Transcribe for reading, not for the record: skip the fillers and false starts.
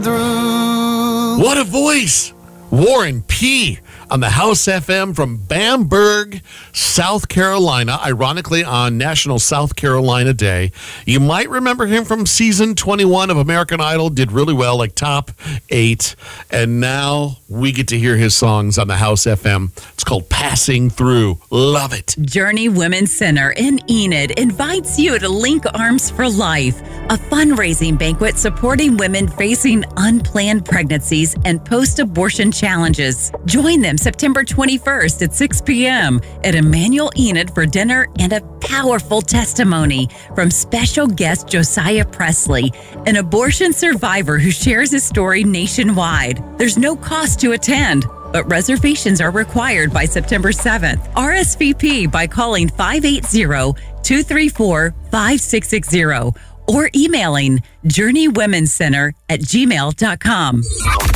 through. What a voice! Warren P. on the House FM from Bamberg, South Carolina, ironically on National South Carolina Day. You might remember him from season 21 of American Idol, did really well, like top 8. And now we get to hear his songs on the House FM. It's called Passing Through. Love it. Journey Women's Center in Enid invites you to Link Arms for Life, a fundraising banquet supporting women facing unplanned pregnancies and post-abortion challenges. Join them September 21st at 6 p.m. at Emmanuel Enid for dinner and a powerful testimony from special guest Josiah Presley, an abortion survivor who shares his story nationwide. There's no cost to attend, but reservations are required by September 7th. RSVP by calling 580-234-5660 or emailing journeywomencenter@gmail.com.